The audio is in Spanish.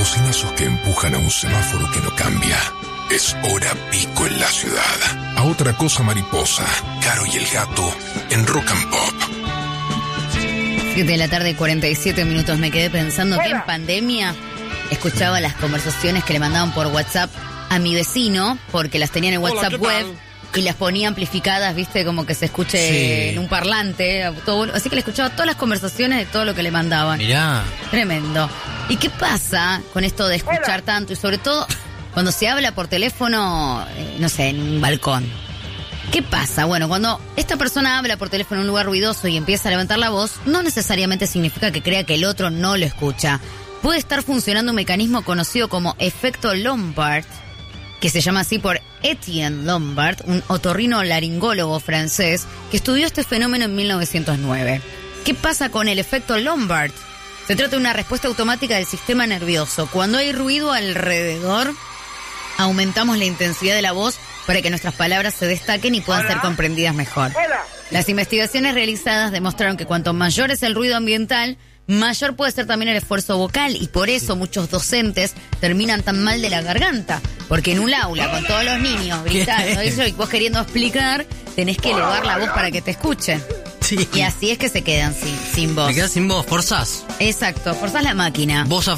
bocinazos que empujan a un semáforo que no cambia. Es hora pico en la ciudad. A otra cosa mariposa, Caro y el gato en Rock and Pop. 7 de la tarde, 47 minutos. Me quedé pensando que en pandemia escuchaba las conversaciones que le mandaban por WhatsApp a mi vecino, porque las tenía en el WhatsApp web y las ponía amplificadas, viste, como que se escuche en un parlante. Así que le escuchaba todas las conversaciones de todo lo que le mandaban. Mirá. Tremendo. ¿Y qué pasa con esto de escuchar tanto? Y sobre todo cuando se habla por teléfono, no sé, en un balcón. ¿Qué pasa? Bueno, cuando esta persona habla por teléfono en un lugar ruidoso y empieza a levantar la voz, no necesariamente significa que crea que el otro no lo escucha. Puede estar funcionando un mecanismo conocido como efecto Lombard, que se llama así por Etienne Lombard, un otorrinolaringólogo francés que estudió este fenómeno en 1909. ¿Qué pasa con el efecto Lombard? Se trata de una respuesta automática del sistema nervioso. Cuando hay ruido alrededor, aumentamos la intensidad de la voz para que nuestras palabras se destaquen y puedan ser comprendidas mejor. Las investigaciones realizadas demostraron que cuanto mayor es el ruido ambiental, mayor puede ser también el esfuerzo vocal, y por eso muchos docentes terminan tan mal de la garganta, porque en un aula con todos los niños gritando eso y vos queriendo explicar, tenés que elevar la voz para que te escuchen. Sí. Y así es que se quedan sin voz. Te quedas sin voz, forzás. Exacto, forzás la máquina. Vos